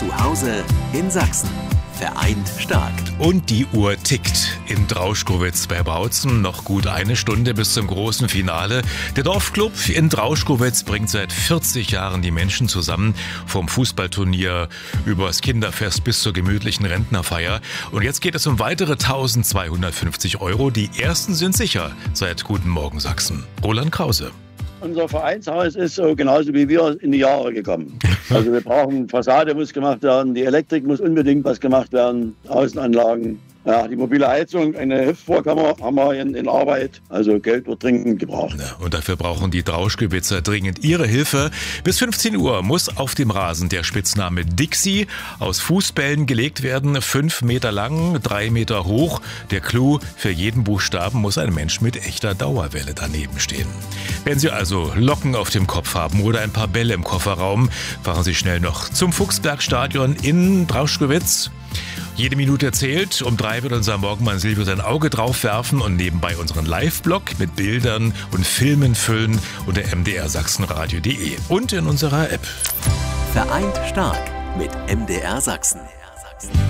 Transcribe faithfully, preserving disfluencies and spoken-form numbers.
Zu Hause in Sachsen. Vereint stark. Und die Uhr tickt in Drauschkowitz bei Bautzen. Noch gut eine Stunde bis zum großen Finale. Der Dorfclub in Drauschkowitz bringt seit vierzig Jahren die Menschen zusammen. Vom Fußballturnier übers Kinderfest bis zur gemütlichen Rentnerfeier. Und jetzt geht es um weitere eintausendzweihundertfünfzig Euro. Die ersten sind sicher seit Guten Morgen Sachsen. Roland Krause. Unser Vereinshaus ist so genauso wie wir in die Jahre gekommen. Also wir brauchen, Fassade muss gemacht werden, die Elektrik muss unbedingt was gemacht werden, Außenanlagen. Ja, die mobile Heizung, eine Hüftvorkammer haben wir in, in Arbeit. Also Geld wird dringend gebraucht. Ja, und dafür brauchen die Drauschkowitzer dringend Ihre Hilfe. Bis fünfzehn Uhr muss auf dem Rasen der Spitzname Dixie aus Fußbällen gelegt werden. Fünf Meter lang, drei Meter hoch. Der Clou: für jeden Buchstaben muss ein Mensch mit echter Dauerwelle daneben stehen. Wenn Sie also Locken auf dem Kopf haben oder ein paar Bälle im Kofferraum, fahren Sie schnell noch zum Fuchsbergstadion in Drauschkowitz. Jede Minute zählt. Um drei wird unser Morgenmann Silvio sein Auge drauf werfen und nebenbei unseren Live-Blog mit Bildern und Filmen füllen unter m d r sachsenradio punkt d e und in unserer App. Vereint stark mit M D R Sachsen.